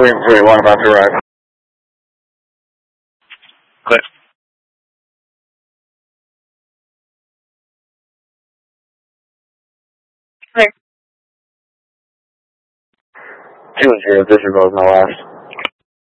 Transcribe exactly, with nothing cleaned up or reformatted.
William three one about to arrive. Clear. Clear. Two zero, disregard my last.